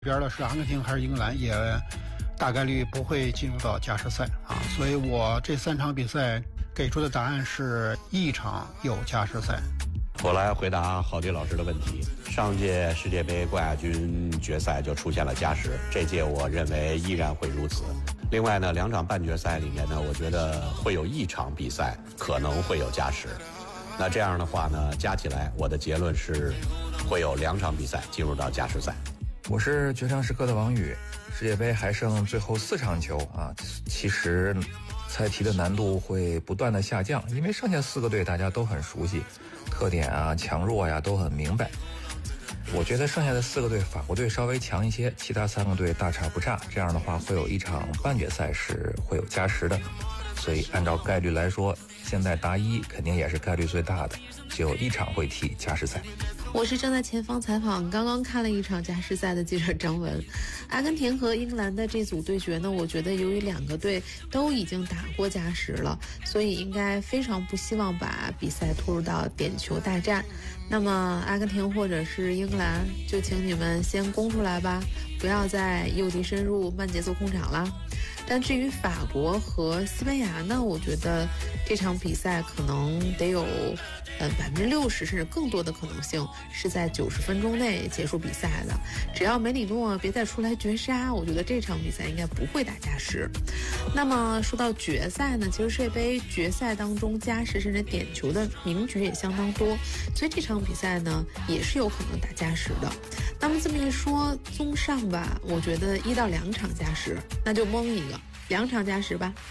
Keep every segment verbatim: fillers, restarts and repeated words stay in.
边的是阿根廷还是英格兰，也大概率不会进入到加时赛啊。所以我这三场比赛给出的答案是一场有加时赛。 我来回答郝迪老师的问题。上届世界杯冠亚军决赛就出现了加时，这届我认为依然会如此。另外呢，两场半决赛里面呢，我觉得会有一场比赛可能会有加时。那这样的话呢，加起来我的结论是会有两场比赛进入到加时赛。 我是绝唱时刻的王宇。世界杯还剩最后四场球啊，其实猜题的难度会不断的下降，因为剩下四个队大家都很熟悉，特点啊、强弱呀都很明白。我觉得剩下的四个队，法国队稍微强一些，其他三个队大差不差。这样的话，会有一场半决赛是会有加时的。所以按照概率来说，现在答一肯定也是概率最大的，只有一场会踢加时赛。 我是正在前方采访刚刚看了一场加时赛的记者张文。阿根廷和英格兰的这组对决呢，我觉得由于两个队都已经打过加时了，所以应该非常不希望把比赛拖入到点球大战。那么阿根廷或者是英格兰，就请你们先攻出来吧，不要再诱敌深入慢节奏控场了。但至于法国和西班牙呢，我觉得这场比赛可能得有呃百分之六十甚至更多的可能性是在九十分钟内结束比赛的。只要梅里诺别再出来绝杀，我觉得这场比赛应该不会打加时。那么说到决赛呢，其实世界杯决赛当中加时甚至点球的名局也相当多，所以这场比赛呢也是有可能打加时的。那么这么一说，综上吧，我觉得一到两场加时，那就蒙一个，两场加时吧。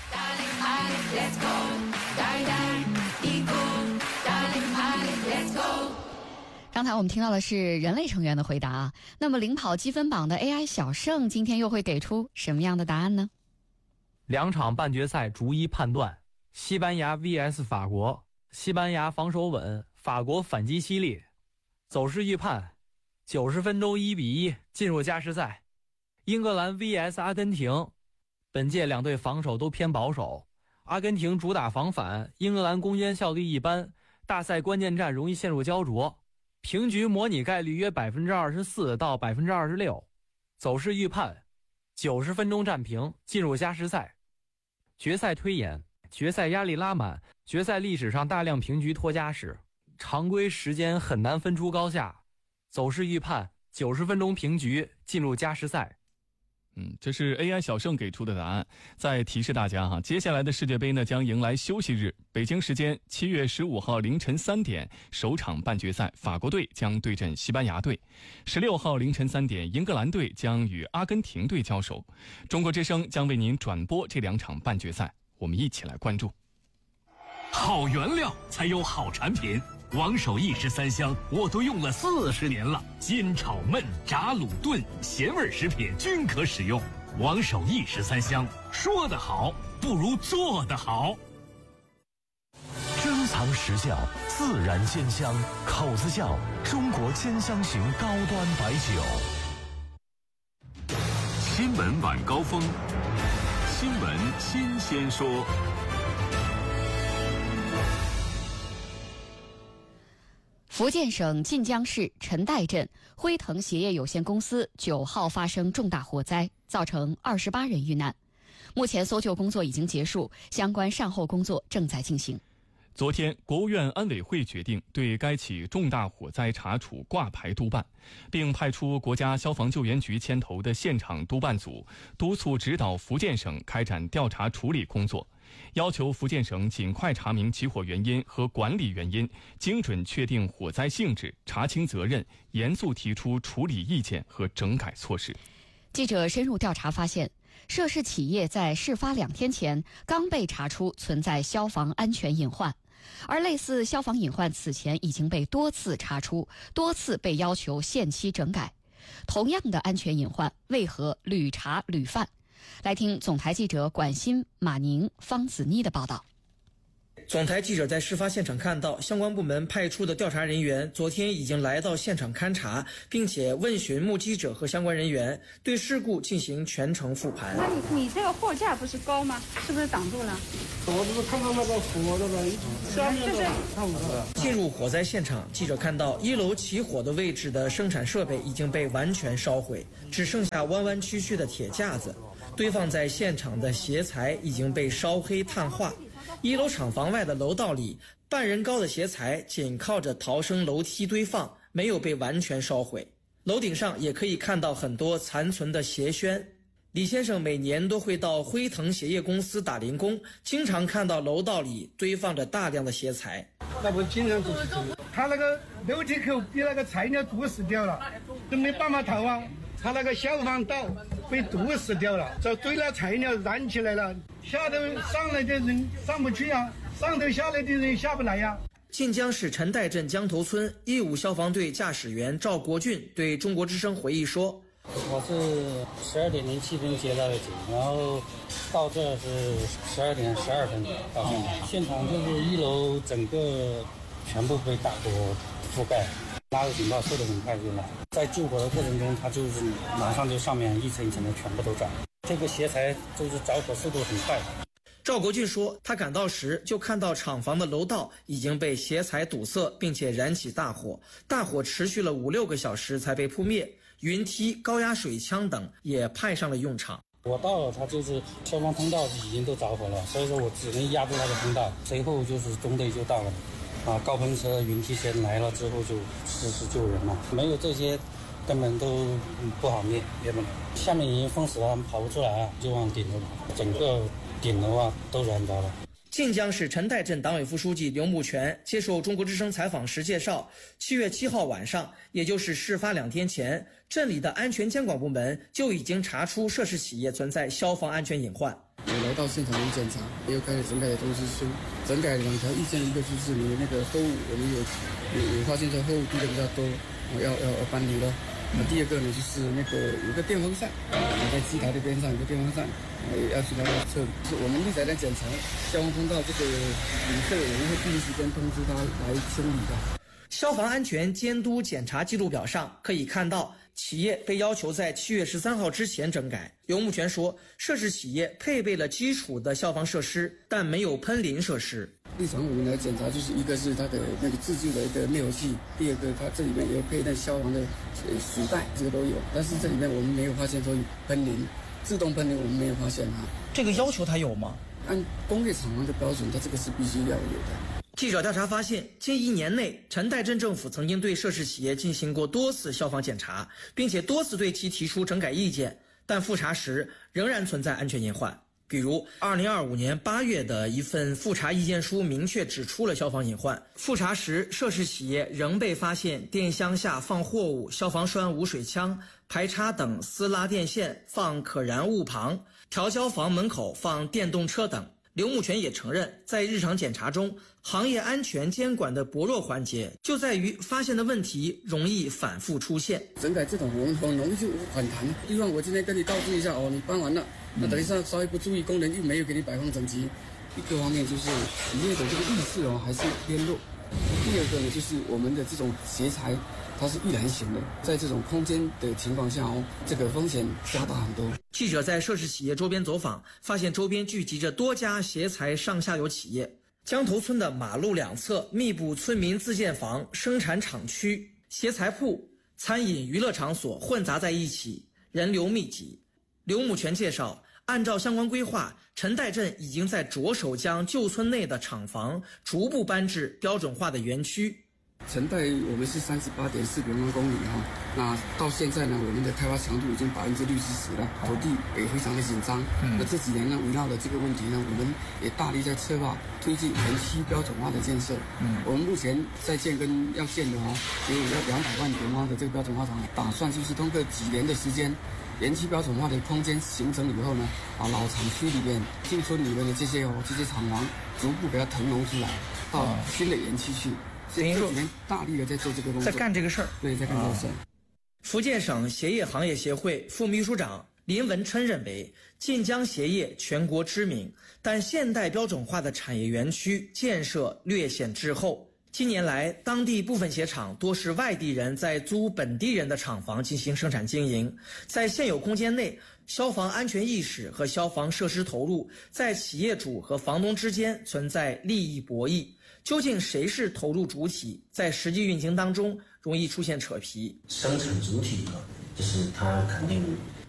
刚才我们听到的是人类成员的回答啊，那么领跑积分榜的 A I 小胜今天又会给出什么样的答案呢？ 两场半决赛逐一判断，西班牙 V S 法国，西班牙防守稳，法国反击犀利。走势预判，九十分钟一比一进入加时赛。英格兰 V S 阿根廷，本届两队防守都偏保守，阿根廷主打防反，英格兰攻坚效率一般，大赛关键战容易陷入焦灼。平局模拟概率约 百分之二十四 到 百分之二十六。 走势预判，九十分钟战平进入加时赛。决赛推演，决赛压力拉满，决赛历史上大量平局拖加时，常规时间很难分出高下。走势预判，九十分钟平局进入加时赛。 嗯，这是 A I 小胜给出的答案。再提示大家哈，接下来的世界杯呢将迎来休息日，北京时间七月十五号凌晨三点，首场半决赛法国队将对阵西班牙队。十六号凌晨三点，英格兰队将与阿根廷队交手。中国之声将为您转播这两场半决赛，我们一起来关注。 好原料才有好产品。王守义十三香我都用了四十年了，煎炒焖炸卤炖咸味食品均可使用。王守义十三香，说得好不如做得好。 珍藏实效，自然鲜香，口子窖中国煎香型高端白酒。 新闻晚高峰，新闻新鲜说。 福建省晋江市陈岱镇辉腾鞋业有限公司九号发生重大火灾，造成二十八人遇难。目前搜救工作已经结束，相关善后工作正在进行。 昨天，国务院安委会决定对该起重大火灾查处挂牌督办，并派出国家消防救援局牵头的现场督办组，督促指导福建省开展调查处理工作，要求福建省尽快查明起火原因和管理原因，精准确定火灾性质，查清责任，严肃提出处理意见和整改措施。 记者深入调查发现，涉事企业在事发两天前刚被查出存在消防安全隐患，而类似消防隐患此前已经被多次查出，多次被要求限期整改。同样的安全隐患，为何屡查屡犯？来听总台记者管鑫、马宁、方子妮的报道。 总台记者在事发现场看到，相关部门派出的调查人员昨天已经来到现场勘查，并且问询目击者和相关人员，对事故进行全程复盘。 那你你这个货架不是高吗？是不是挡住了？ 我只是看到那个火的了，下面的看不到。 进入火灾现场，记者看到一楼起火的位置的生产设备已经被完全烧毁，只剩下弯弯曲曲的铁架子。堆放在现场的鞋材已经被烧黑碳化。一楼厂房外的楼道里，半人高的鞋材紧靠着逃生楼梯堆放，没有被完全烧毁。楼顶上也可以看到很多残存的鞋楦。李先生每年都会到辉腾鞋业公司打零工，经常看到楼道里堆放着大量的鞋材。 那不经常就是这样，他那个楼梯口被那个菜鸟堵死掉了，都没办法逃啊。他那个消防道被堵死掉了，这堆了材料燃起来了，下头上来的人上不去啊，上头下来的人下不来呀、啊。 晋江市陈岱镇江头村义务消防队驾驶员赵国俊对中国之声回忆说：“ 我是十二点零七分接到的警，然后到这是十二点十二分到现场，现场就是一楼整个全部被大火覆盖。”拉个警报速度很快就来，在救火的过程中，它就是马上就上面一层一层的全部都着。这个鞋材就是着火速度很快。 赵国俊说，他赶到时就看到厂房的楼道已经被鞋材堵塞，并且燃起大火，大火持续了五六个小时才被扑灭，云梯、高压水枪等也派上了用场。 我到了，它就是消防通道已经都着火了，所以说我只能压住那个通道，随后就是中队就到了。啊，高喷车、云梯车来了之后就实施救人了，没有这些根本都不好灭，灭不了。下面已经封死了，跑不出来啊，就往顶楼跑，整个顶楼啊都燃着了。晋江市陈岱镇党委副书记刘木全接受中国之声采访时介绍，七月七号晚上，也就是事发两天前，镇里的安全监管部门就已经查出涉事企业存在消防安全隐患。 我来到现场有检查，也有开始整改的通知书。整改两条意见，一个就是你的那个货物，我们有有有发现这货物滴的比较多，要要要搬离了。那第二个呢，就是那个有个电风扇，在机台的边上有个电风扇，也要去那个测。是我们一直在检查消防通道这个旅客，我们会第一时间通知他来清理的。 消防安全监督检查记录表上可以看到，企业被要求在七月十三号之前整改。刘木全说，涉事企业配备了基础的消防设施，但没有喷淋设施。 日常我们来检查，就是一个是它的那个自救的一个灭火器，第二个它这里面也有配带消防的呃水袋，这个都有。但是这里面我们没有发现说有喷淋，自动喷淋我们没有发现啊。 这个要求它有吗？ 按工业厂房的标准，它这个是必须要有的。 记者调查发现，近一年内，陈岱镇政府曾经对涉事企业进行过多次消防检查，并且多次对其提出整改意见，但复查时仍然存在安全隐患。比如，二零二五年八月的一份复查意见书明确指出了消防隐患。复查时，涉事企业仍被发现电箱下放货物、消防栓无水枪、排插等私拉电线放可燃物旁、调焦房门口放电动车等。刘木全也承认，在日常检查中，行业安全监管的薄弱环节就在于发现的问题容易反复出现。 整改这种我们很容易就反弹。例如我今天跟你告知一下哦，你搬完了，那等一下稍微不注意，工人又没有给你摆放整齐。一个方面就是企业的这个意识哦还是偏弱。第二个呢，就是我们的这种鞋材，它是易燃型的，在这种空间的情况下哦，这个风险加大很多。 记者在涉事企业周边走访，发现周边聚集着多家鞋材上下游企业。江头村的马路两侧密布村民自建房、生产厂区、鞋材铺、餐饮娱乐场所混杂在一起，人流密集。刘木全介绍，按照相关规划，陈岱镇已经在着手将旧村内的厂房逐步搬至标准化的园区。 陈岱我们是三十八点四平方公里哈，那到现在呢，我们的开发强度已经百分之六七十了，土地也非常的紧张。嗯、那这几年呢，围绕着这个问题呢，我们也大力在策划推进园区标准化的建设。嗯，我们目前在建跟要建的哦，也有要两百万平方的这个标准化厂，打算就是通过几年的时间。园区标准化的空间形成以后呢，把老厂区里面、旧村里面的这些哦这些厂房逐步给它腾笼出来，到新的园区去。等于说，大力的在做这个工作， 在干这个事儿。 对，在干这个事儿。 福建省鞋业行业协会副秘书长林文琛认为，晋江鞋业全国知名，但现代标准化的产业园区建设略显滞后。近年来，当地部分鞋厂多是外地人在租本地人的厂房进行生产经营，在现有空间内，消防安全意识和消防设施投入在企业主和房东之间存在利益博弈。究竟谁是投入主体，在实际运行当中容易出现扯皮。 生产主体就是他肯定